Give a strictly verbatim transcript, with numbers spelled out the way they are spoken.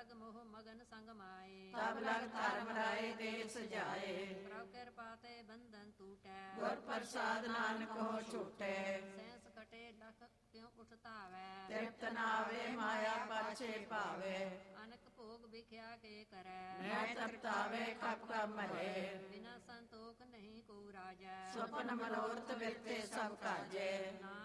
ਲਗ ਮੋਹ ਮਗਨ ਸੰਗ ਮਾਏ, ਤਬ ਲਗ ਧਰਮ ਰਾਏ ਦੇਸ ਜਾਏ। ਪ੍ਰਭ ਕਿਰਪਾ ਤੇ ਬੰਧਨ ਟੂਟੈ, ਗੁਰ ਪ੍ਰਸਾਦ ਨਾਨਕ ਹੋ ਛੂਟੇ। ਸੈਂਸ ਕਟੇ ਲਖ ਤਿਉ ਉਠ ਧਾਵੈ, ਤ੍ਰਿਪਤ ਨਾਵੇ ਮਾਇਆ ਪਾਛੇ ਭਾਵੇ। ਅਨਕ ਭੋਗ ਵਿਖਿਆ ਕੇ ਕਰੈ, ਮੈਂ ਤਪਤਾਵੇ ਖਪ ਖਪ ਮਰੇ। ਬਿਨਾ ਸੰਤੋਖ ਨਹੀਂ ਕੋ ਰਾਜੈ, ਸੁਪਨ ਮਨੋਰਥ ਬਿਰਤੇ ਸਭ ਕਾਜੇ। ਨਾਨਕ